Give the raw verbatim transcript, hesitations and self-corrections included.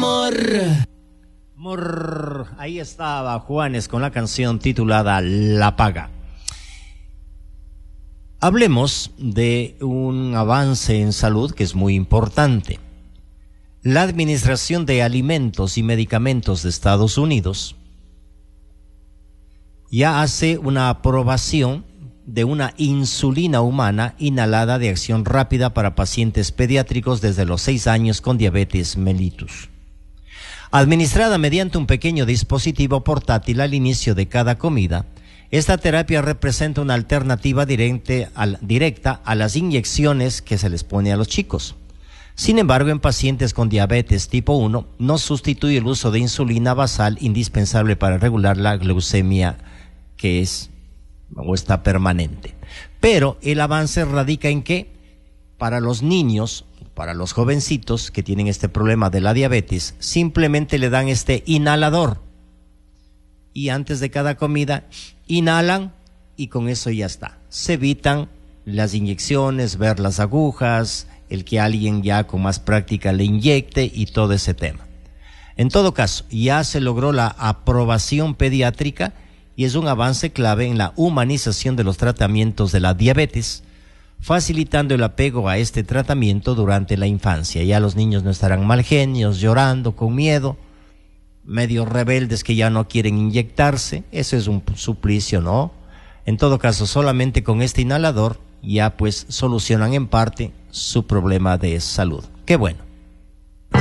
amor. Amor. Ahí estaba Juanes con la canción titulada La Paga. Hablemos de un avance en salud que es muy importante. La Administración de Alimentos y Medicamentos de Estados Unidos ya hace una aprobación de una insulina humana inhalada de acción rápida para pacientes pediátricos desde los seis años con diabetes mellitus. Administrada mediante un pequeño dispositivo portátil al inicio de cada comida, esta terapia representa una alternativa directa a, directa a las inyecciones que se les pone a los chicos. Sin embargo, en pacientes con diabetes tipo uno, no sustituye el uso de insulina basal indispensable para regular la glucemia que es o está permanente. Pero el avance radica en que para los niños, para los jovencitos que tienen este problema de la diabetes, simplemente le dan este inhalador y antes de cada comida inhalan y con eso ya está. Se evitan las inyecciones, ver las agujas, el que alguien ya con más práctica le inyecte y todo ese tema. En todo caso, ya se logró la aprobación pediátrica y es un avance clave en la humanización de los tratamientos de la diabetes, facilitando el apego a este tratamiento durante la infancia. Ya los niños no estarán mal genios, llorando, con miedo, medio rebeldes que ya no quieren inyectarse. Eso es un suplicio, ¿no? En todo caso, solamente con este inhalador ya pues solucionan en parte su problema de salud. Qué bueno.